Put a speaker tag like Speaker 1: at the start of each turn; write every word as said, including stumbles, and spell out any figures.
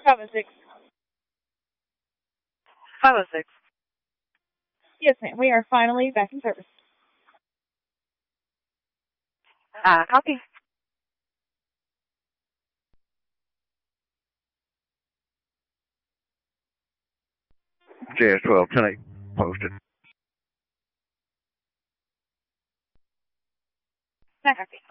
Speaker 1: five oh six.
Speaker 2: five oh six.
Speaker 1: Yes, ma'am. We are finally back in service.
Speaker 2: Uh, copy.
Speaker 3: J S twelve ten eight posted.
Speaker 2: I copy.